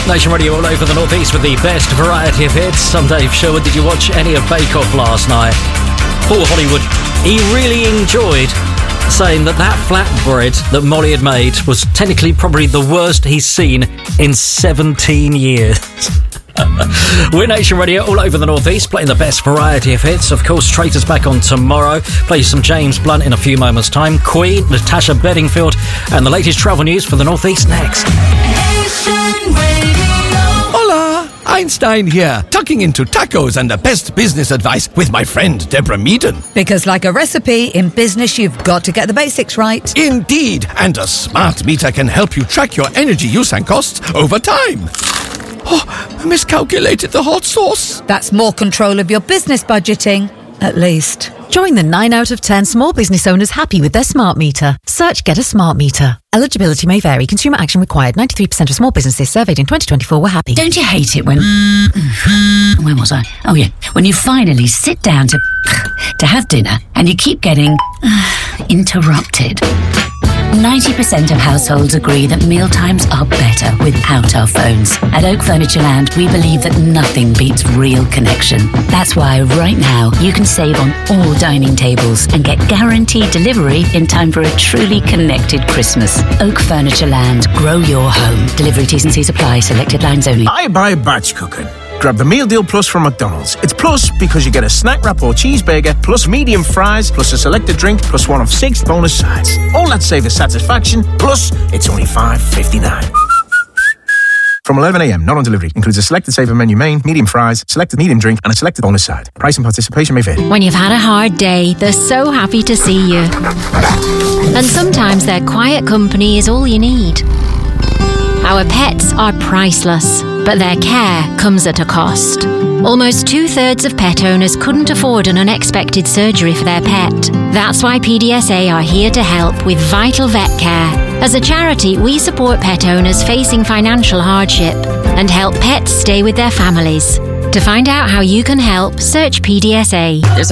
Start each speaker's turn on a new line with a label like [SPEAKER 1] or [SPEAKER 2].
[SPEAKER 1] Nation Radio all over the Northeast with the best variety of hits. I'm Dave Sherwood. Did you watch any of Bake Off last night? Paul Hollywood, he really enjoyed saying that flatbread that Molly had made was technically probably the worst he's seen in 17 years. We're Nation Radio all over the Northeast, playing the best variety of hits. Of course, Traitors back on tomorrow. Play some James Blunt in a few moments' time. Queen, Natasha Bedingfield, and the latest travel news for the Northeast next.
[SPEAKER 2] Hola, Einstein here, tucking into tacos and the best business advice with my friend Deborah Meaden.
[SPEAKER 3] Because like a recipe, in business you've got to get the basics right.
[SPEAKER 2] Indeed, and a smart meter can help you track your energy use and costs over time. Oh, I miscalculated the hot sauce.
[SPEAKER 3] That's more control of your business budgeting, at least.
[SPEAKER 4] Join the 9 out of 10 small business owners happy with their smart meter. Search Get a Smart Meter. Eligibility may vary. Consumer action required. 93% of small businesses surveyed in 2024 were happy.
[SPEAKER 5] Don't you hate it when... Where was I? Oh, yeah. When you finally sit down to have dinner and you keep getting interrupted. 90% of households agree that mealtimes are better without our phones. At Oak Furniture Land, we believe that nothing beats real connection. That's why right now you can save on all dining tables and get guaranteed delivery in time for a truly connected Christmas. Oak Furniture Land, grow your home. Delivery T's and C's apply. Selected lines only.
[SPEAKER 6] I buy batch cooking. Grab the Meal Deal Plus from McDonald's. It's plus because you get a snack wrap or cheeseburger, plus medium fries, plus a selected drink, plus one of 6 bonus sides. All that savor satisfaction, plus it's only $5.59. From 11 a.m, not on delivery. Includes a selected saver menu main, medium fries, selected medium drink, and a selected bonus side. Price and participation may vary.
[SPEAKER 7] When you've had a hard day, they're so happy to see you. And sometimes their quiet company is all you need. Our pets are priceless, but their care comes at a cost. Almost 2/3 of pet owners couldn't afford an unexpected surgery for their pet. That's why PDSA are here to help with vital vet care. As a charity, we support pet owners facing financial hardship and help pets stay with their families. To find out how you can help, search PDSA.